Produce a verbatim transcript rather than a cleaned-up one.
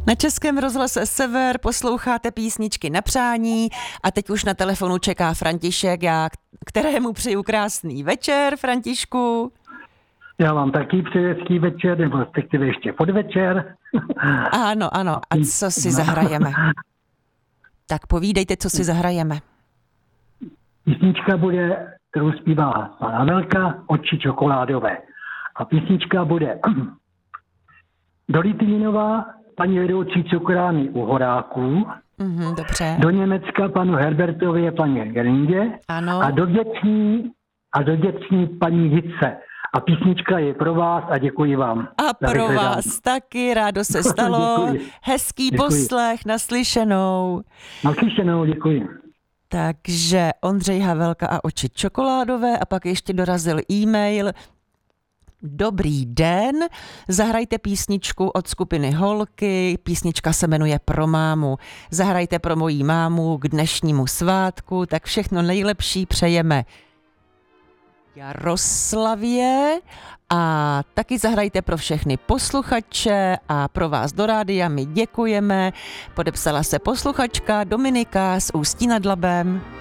Na Českém rozhlase Sever posloucháte písničky na přání a teď už na telefonu čeká František, já kterému přeju krásný večer. Františku. Já vám taky přeji hezký večer, nebo respektive ještě podvečer. Ano, ano. A co si zahrajeme? Tak povídejte, co si zahrajeme. Písnička bude, kterou zpívá pan Havelka, Oči čokoládové. A písnička bude do Litvínová, paní vedoucí cukrárny u Horáků. Mm, dobře. Do Německa panu Herbertovi a paní Geringe. Ano. A do Děční, a do Děční paní Hice. A písnička je pro vás a děkuji vám. A pro vás taky, rádo se stalo. Hezký děkuji. Poslech, naslyšenou. Naslyšenou, děkuji. Takže Ondřej Havelka a Oči čokoládové a pak ještě dorazil e-mail. Dobrý den, zahrajte písničku od skupiny Holky, písnička se jmenuje Pro mámu. Zahrajte pro mojí mámu k dnešnímu svátku, tak všechno nejlepší přejeme Jaroslavě a taky zahrajte pro všechny posluchače a pro vás do rádia my děkujeme. Podepsala se posluchačka Dominika z Ústí nad Labem.